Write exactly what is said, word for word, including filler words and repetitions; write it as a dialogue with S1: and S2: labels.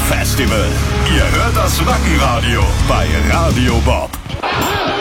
S1: Festival. Ihr hört das Wackenradio bei Radio Bob.